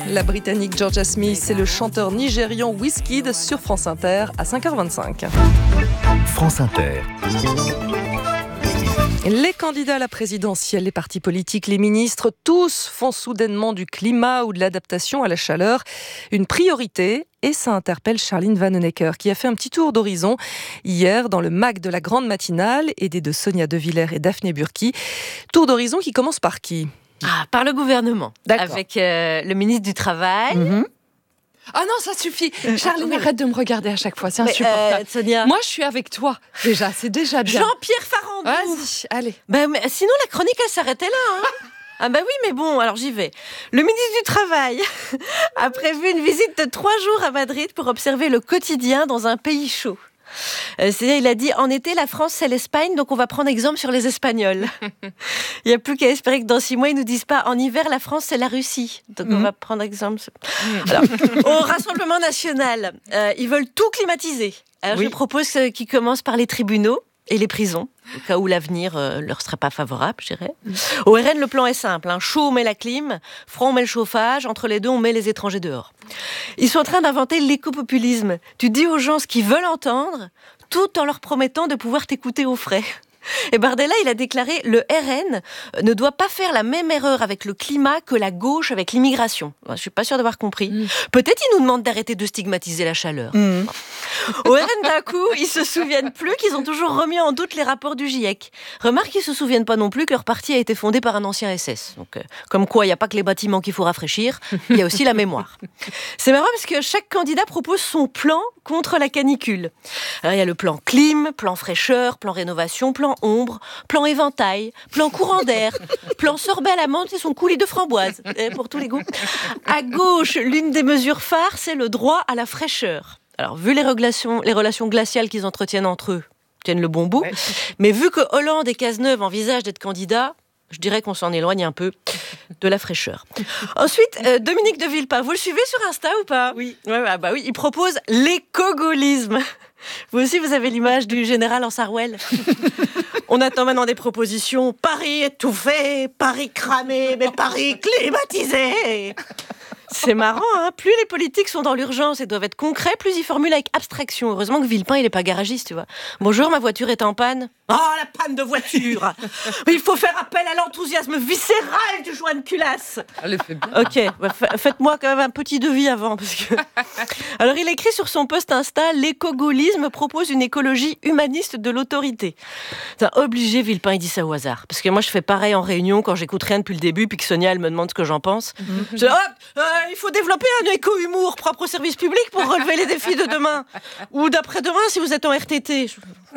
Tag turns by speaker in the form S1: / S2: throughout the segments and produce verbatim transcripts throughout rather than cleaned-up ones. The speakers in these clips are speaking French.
S1: La Britannique Georgia Smith et le chanteur nigérian Wizkid sur France Inter à cinq heures vingt-cinq.
S2: France Inter.
S1: Les candidats à la présidentielle, les partis politiques, les ministres, tous font soudainement du climat ou de l'adaptation à la chaleur une priorité. Et ça interpelle Charline Vanhoenacker qui a fait un petit tour d'horizon hier dans le M A C de la Grande Matinale, aidée de Sonia De Villers et Daphné Burki. Tour d'horizon qui commence par qui ?
S3: Ah, par le gouvernement,
S1: D'accord.
S3: avec euh, le ministre du Travail.
S1: Mmh.
S4: Ah non, ça suffit. Charline, arrête de me regarder à chaque fois, c'est
S3: Mais,
S4: insupportable.
S3: euh, Sonia.
S4: Moi, je suis avec toi, déjà, c'est déjà bien.
S3: Jean-Pierre Farandou.
S4: Vas-y, allez.
S3: Ben, mais sinon, la chronique, elle s'arrêtait là. Hein. Ah bah oui, mais bon, alors j'y vais. Le ministre du Travail a prévu une visite de trois jours à Madrid pour observer le quotidien dans un pays chaud. Euh, c'est-à-dire, il a dit, en été, la France, c'est l'Espagne, donc on va prendre exemple sur les Espagnols. Il n'y a plus qu'à espérer que dans six mois, ils ne nous disent pas, en hiver, la France, c'est la Russie. Donc mmh. on va prendre exemple. Alors, au Rassemblement National, euh, ils veulent tout climatiser. Alors oui. Je propose qu'ils commencent par les tribunaux et les prisons, au cas où l'avenir euh, leur serait pas favorable, je dirais. Mmh. Au R N, le plan est simple. Hein. Chaud, on met la clim. Froid, on met le chauffage. Entre les deux, on met les étrangers dehors. Ils sont en train d'inventer l'écopopulisme. Tu dis aux gens ce qu'ils veulent entendre, tout en leur promettant de pouvoir t'écouter aux frais. Et Bardella, il a déclaré « Le R N ne doit pas faire la même erreur avec le climat que la gauche avec l'immigration. » Je ne suis pas sûre d'avoir compris. Mmh. Peut-être il nous demande d'arrêter de stigmatiser la chaleur. Mmh. Au R N, d'un coup, ils se souviennent plus qu'ils ont toujours remis en doute les rapports du GIEC. Remarque qu'ils se souviennent pas non plus que leur parti a été fondé par un ancien S S. Donc, euh, comme quoi, il n'y a pas que les bâtiments qu'il faut rafraîchir, il y a aussi la mémoire. C'est marrant parce que chaque candidat propose son plan contre la canicule. Alors, il y a le plan clim, plan fraîcheur, plan rénovation, plan ombre, plan éventail, plan courant d'air, plan sorbet à la menthe et son coulis de framboise, pour tous les goûts. À gauche, l'une des mesures phares, c'est le droit à la fraîcheur. Alors, vu les relations, les relations glaciales qu'ils entretiennent entre eux, tiennent le bon bout, ouais. Mais vu que Hollande et Cazeneuve envisagent d'être candidats, je dirais qu'on s'en éloigne un peu de la fraîcheur. Ensuite, euh, Dominique de Villepin, vous le suivez sur Insta ou pas ? Oui. Ouais, bah, bah oui, il propose l'éco-gaullisme. Vous aussi, vous avez l'image du général en Sarwell. On attend maintenant des propositions. Paris étouffé, Paris cramé, mais Paris climatisé. C'est marrant, hein. Plus les politiques sont dans l'urgence et doivent être concrets, plus ils formulent avec abstraction. Heureusement que Villepin, il n'est pas garagiste, tu vois. Bonjour, ma voiture est en panne. Oh, la panne de voiture. Il faut faire appel à l'enthousiasme viscéral du joint de culasse.
S4: Elle fait bien.
S3: Ok, bah, f- faites-moi quand même un petit devis avant. Parce que... Alors, il écrit sur son post Insta, l'éco-gaullisme propose une écologie humaniste de l'autorité. C'est obligé, Villepin, il dit ça au hasard. Parce que moi, je fais pareil en réunion quand j'écoute rien depuis le début, puis que Sonia, elle me demande ce que j'en pense. Mm-hmm. Je dis, hop, euh, il faut développer un éco-humour propre au service public pour relever les défis de demain. Ou d'après-demain, si vous êtes en R T T.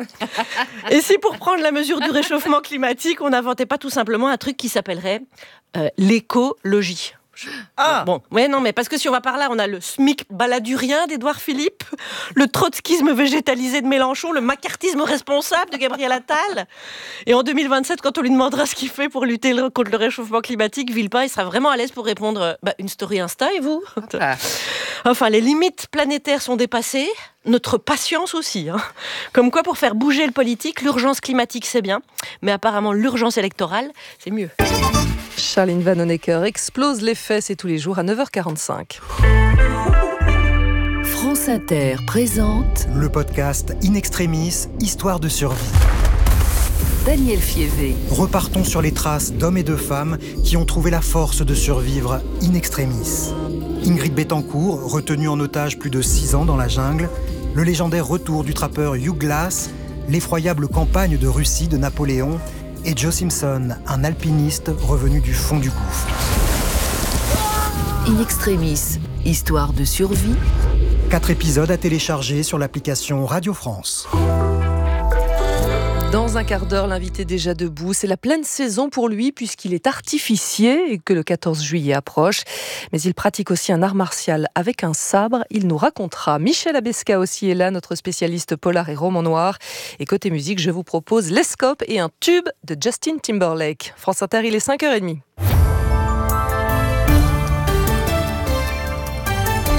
S3: Et si, pour prendre la mesure du réchauffement climatique, on n'inventait pas tout simplement un truc qui s'appellerait euh, l'écologie. Ah bon, ouais, non, mais parce que si on va par là, on a le SMIC baladurien d'Édouard Philippe, le trotskisme végétalisé de Mélenchon, le macartisme responsable de Gabriel Attal. Et en deux mille vingt-sept, quand on lui demandera ce qu'il fait pour lutter contre le réchauffement climatique, Villepin, il sera vraiment à l'aise pour répondre bah, une story Insta, et vous ? Ah. Enfin, les limites planétaires sont dépassées, notre patience aussi. Hein. Comme quoi, pour faire bouger le politique, l'urgence climatique, c'est bien, mais apparemment, l'urgence électorale, c'est mieux.
S1: Charline Vanhoenacker explose les fesses, c'est tous les jours à neuf heures quarante-cinq.
S2: France Inter présente
S5: le podcast In Extremis, Histoire de survie.
S2: Daniel Fievé.
S5: Repartons sur les traces d'hommes et de femmes qui ont trouvé la force de survivre in extremis. Ingrid Betancourt, retenue en otage plus de six ans dans la jungle, le légendaire retour du trappeur Hugh Glass, l'effroyable campagne de Russie de Napoléon, et Joe Simpson, un alpiniste revenu du fond du gouffre.
S2: In Extremis, histoire de survie.
S5: Quatre épisodes à télécharger sur l'application Radio France.
S1: Dans un quart d'heure, l'invité déjà debout. C'est la pleine saison pour lui puisqu'il est artificier et que le quatorze juillet approche. Mais il pratique aussi un art martial avec un sabre. Il nous racontera. Michel Abesca aussi est là, notre spécialiste polar et roman noir. Et côté musique, je vous propose l'Escope et un tube de Justin Timberlake. France Inter, il est cinq heures trente. Un nouveau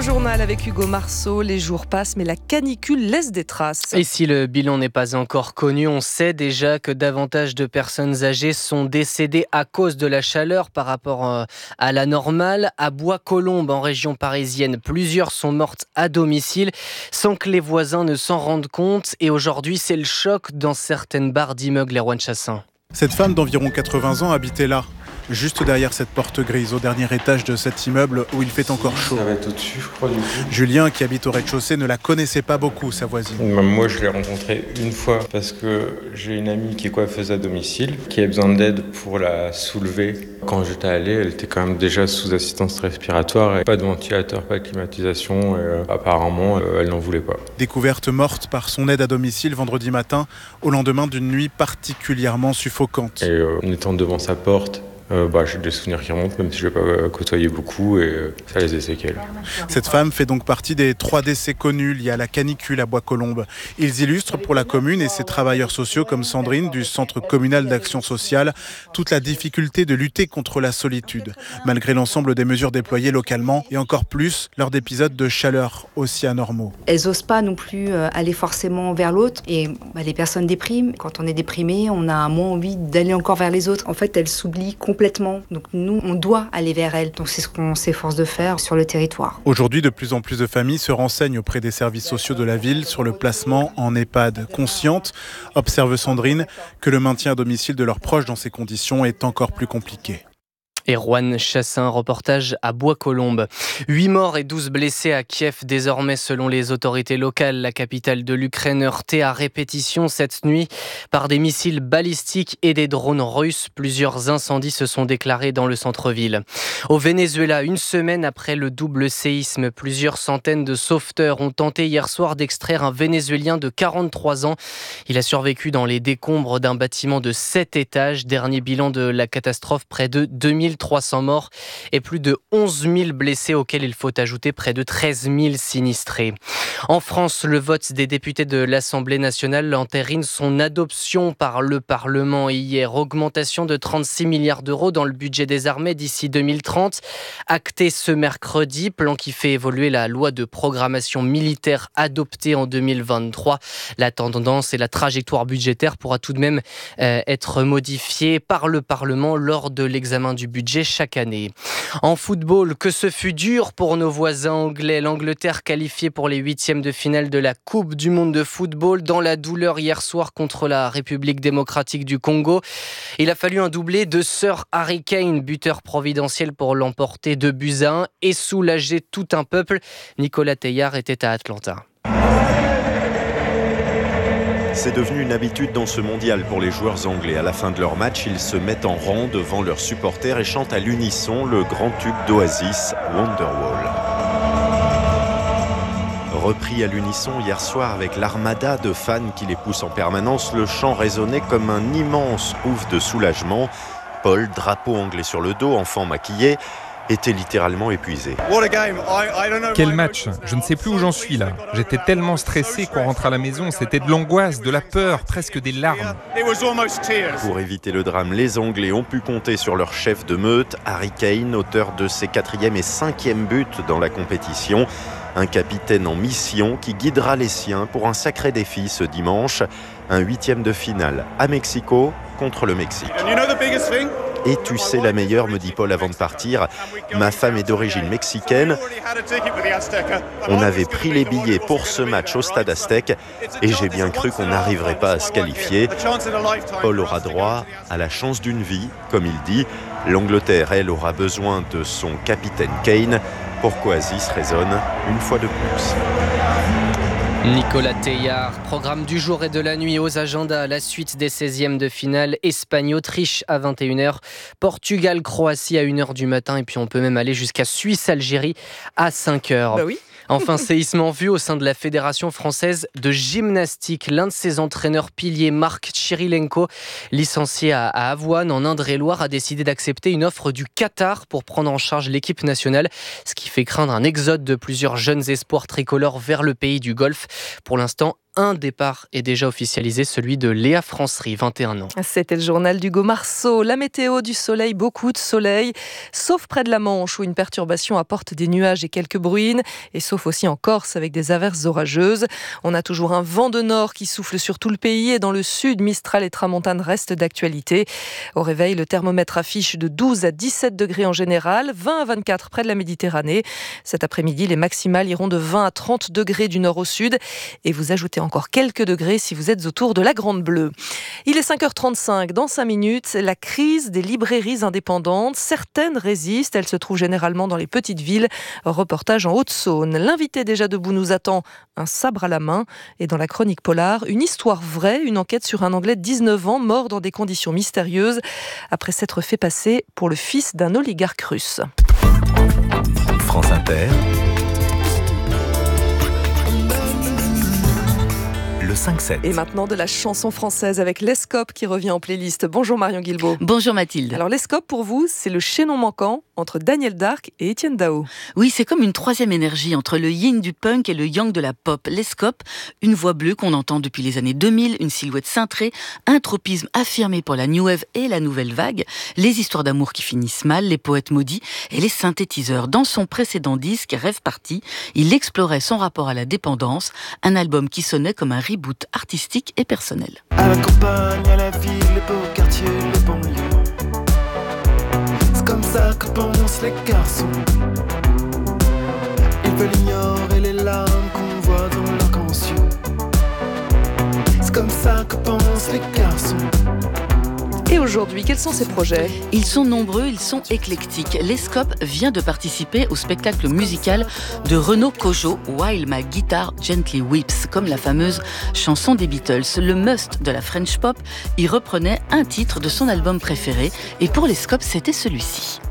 S1: Nouveau journal avec Hugo Marceau. Les jours passent, mais la canicule laisse des traces.
S6: Et si le bilan n'est pas encore connu, on sait déjà que davantage de personnes âgées sont décédées à cause de la chaleur par rapport à la normale. À Bois-Colombes, en région parisienne, plusieurs sont mortes à domicile sans que les voisins ne s'en rendent compte. Et aujourd'hui, c'est le choc dans certaines barres d'immeubles, Erwan Chassin.
S7: Cette femme d'environ quatre-vingts ans habitait là, juste derrière cette porte grise, au dernier étage de cet immeuble où il fait encore chaud.
S8: Ça va être au-dessus, je crois, du coup.
S7: Julien, qui habite au rez-de-chaussée, ne la connaissait pas beaucoup, sa voisine.
S8: Moi, je l'ai rencontrée une fois parce que j'ai une amie qui est coiffeuse à domicile, qui a besoin d'aide pour la soulever. Quand j'étais allé, elle était quand même déjà sous assistance respiratoire. Et pas de ventilateur, pas de climatisation. Et, euh, apparemment, euh, elle n'en voulait pas.
S7: Découverte morte par son aide à domicile vendredi matin, au lendemain d'une nuit particulièrement suffocante.
S8: Et euh, en étant devant sa porte, Euh, bah, j'ai des souvenirs qui remontent, même si je ne l'ai pas euh, côtoyé beaucoup, et euh, ça a des séquelles.
S7: Cette femme fait donc partie des trois décès connus liés à la canicule à Bois-Colombes. Ils illustrent pour la commune et ses travailleurs sociaux comme Sandrine du Centre communal d'action sociale toute la difficulté de lutter contre la solitude, malgré l'ensemble des mesures déployées localement et encore plus lors d'épisodes de chaleur aussi anormaux.
S9: Elles n'osent pas non plus aller forcément vers l'autre et bah, les personnes dépriment. Quand on est déprimé, on a moins envie d'aller encore vers les autres. En fait, elles s'oublient complètement. Donc nous, on doit aller vers elles. Donc c'est ce qu'on s'efforce de faire sur le territoire.
S7: Aujourd'hui, de plus en plus de familles se renseignent auprès des services sociaux de la ville sur le placement en EHPAD. Consciente, observe Sandrine, que le maintien à domicile de leurs proches dans ces conditions est encore plus compliqué.
S6: Erwan Chassin, reportage à Bois-Colombes. huit morts et douze blessés à Kiev désormais selon les autorités locales. La capitale de l'Ukraine heurtée à répétition cette nuit par des missiles balistiques et des drones russes. Plusieurs incendies se sont déclarés dans le centre-ville. Au Venezuela, une semaine après le double séisme, plusieurs centaines de sauveteurs ont tenté hier soir d'extraire un Vénézuélien de quarante-trois ans. Il a survécu dans les décombres d'un bâtiment de sept étages. Dernier bilan de la catastrophe, près de deux mille trois cents morts et plus de onze mille blessés auxquels il faut ajouter près de treize mille sinistrés. En France, le vote des députés de l'Assemblée nationale entérine son adoption par le Parlement hier. Augmentation de trente-six milliards d'euros dans le budget des armées d'ici deux mille trente. Acté ce mercredi, plan qui fait évoluer la loi de programmation militaire adoptée en deux mille vingt-trois. La tendance et la trajectoire budgétaire pourra tout de même euh, être modifiée par le Parlement lors de l'examen du budget chaque année. En football, que ce fut dur pour nos voisins anglais. L'Angleterre qualifiée pour les huitièmes de finale de la Coupe du monde de football dans la douleur hier soir contre la République démocratique du Congo. Il a fallu un doublé de Sir Harry Kane, buteur providentiel pour l'emporter deux buts à un et soulager tout un peuple. Nicolas Teilhard était à Atlanta.
S10: C'est devenu une habitude dans ce mondial pour les joueurs anglais. À la fin de leur match, ils se mettent en rang devant leurs supporters et chantent à l'unisson le grand tube d'Oasis, Wonderwall. Repris à l'unisson hier soir avec l'armada de fans qui les poussent en permanence, le chant résonnait comme un immense ouf de soulagement. Paul, drapeau anglais sur le dos, enfant maquillé, était littéralement épuisé.
S11: Quel match! Je ne sais plus où j'en suis là. J'étais tellement stressé qu'on rentre à la maison, c'était de l'angoisse, de la peur, presque des larmes.
S10: Pour éviter le drame, les Anglais ont pu compter sur leur chef de meute, Harry Kane, auteur de ses quatrième et cinquième buts dans la compétition. Un capitaine en mission qui guidera les siens pour un sacré défi ce dimanche. Un huitième de finale à Mexico contre le Mexique. Et tu sais la meilleure, me dit Paul avant de partir. Ma femme est d'origine mexicaine. On avait pris les billets pour ce match au stade Aztec et j'ai bien cru qu'on n'arriverait pas à se qualifier. Paul aura droit à la chance d'une vie, comme il dit. L'Angleterre, elle, aura besoin de son capitaine Kane. Pourquoi Oasis résonne une fois de plus.
S6: Nicolas Teilhard, programme du jour et de la nuit aux agendas, la suite des seizièmes de finale, Espagne-Autriche à vingt et une heures, Portugal-Croatie à une heure du matin et puis on peut même aller jusqu'à Suisse-Algérie à cinq heures.
S1: Bah oui.
S6: Enfin, séisme en vue au sein de la Fédération française de gymnastique. L'un de ses entraîneurs piliers, Marc Chirilenko, licencié à Avoine en Indre-et-Loire, a décidé d'accepter une offre du Qatar pour prendre en charge l'équipe nationale, ce qui fait craindre un exode de plusieurs jeunes espoirs tricolores vers le pays du Golfe. Pour l'instant, Un départ est déjà officialisé, celui de Léa Francerie, vingt et un ans.
S1: C'était le journal d'Hugo Marceau. La météo, du soleil, beaucoup de soleil, sauf près de la Manche où une perturbation apporte des nuages et quelques bruines, et sauf aussi en Corse avec des averses orageuses. On a toujours un vent de nord qui souffle sur tout le pays et dans le sud, Mistral et Tramontane restent d'actualité. Au réveil, le thermomètre affiche de douze à dix-sept degrés en général, vingt à vingt-quatre près de la Méditerranée. Cet après-midi, les maximales iront de vingt à trente degrés du nord au sud et vous ajoutez encore quelques degrés si vous êtes autour de la Grande Bleue. Il est cinq heures trente-cinq. Dans cinq minutes, la crise des librairies indépendantes. Certaines résistent. Elles se trouvent généralement dans les petites villes. Reportage en Haute-Saône. L'invité déjà debout nous attend, un sabre à la main. Et dans la chronique polar, une histoire vraie, une enquête sur un Anglais de dix-neuf ans mort dans des conditions mystérieuses après s'être fait passer pour le fils d'un oligarque russe.
S2: France Inter. Le cinq sept.
S1: Et maintenant de la chanson française avec l'Escope qui revient en playlist. Bonjour Marion Guilbault.
S12: Bonjour Mathilde.
S1: Alors l'Escope pour vous, c'est le chaînon manquant entre Daniel Darc et Étienne Dao.
S12: Oui, c'est comme une troisième énergie entre le yin du punk et le yang de la pop. L'Escope, une voix bleue qu'on entend depuis les années deux mille, une silhouette cintrée, un tropisme affirmé pour la new wave et la nouvelle vague, les histoires d'amour qui finissent mal, les poètes maudits et les synthétiseurs. Dans son précédent disque, Rêve Party, il explorait son rapport à la dépendance, un album qui sonnait comme un reboot artistique et personnel.
S13: À la campagne, à la ville, les beaux quartiers, les banlieues. C'est comme ça que pensent les garçons. Ils veulent ignorer les larmes qu'on voit dans leurs grands yeux. C'est comme ça que pensent les garçons.
S1: Et aujourd'hui, quels sont ces projets ?
S12: Ils sont nombreux, ils sont éclectiques. L'Escope vient de participer au spectacle musical de Renaud Cojo, While My Guitar Gently Weeps, comme la fameuse chanson des Beatles. Le must de la French pop y reprenait un titre de son album préféré, et pour l'Escope, c'était celui-ci.